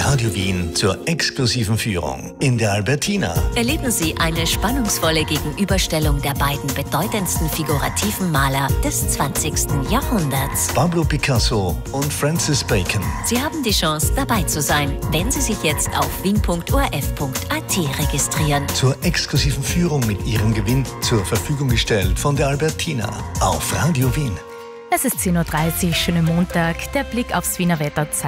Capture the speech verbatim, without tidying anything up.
Radio Wien zur exklusiven Führung in der Albertina. Erleben Sie eine spannungsvolle Gegenüberstellung der beiden bedeutendsten figurativen Maler des zwanzigsten Jahrhunderts. Pablo Picasso und Francis Bacon. Sie haben die Chance, dabei zu sein, wenn Sie sich jetzt auf wien punkt o r f punkt a t registrieren. Zur exklusiven Führung mit Ihrem Gewinn zur Verfügung gestellt von der Albertina auf Radio Wien. Es ist zehn Uhr dreißig, schönen Montag. Der Blick aufs Wiener Wetter zeigt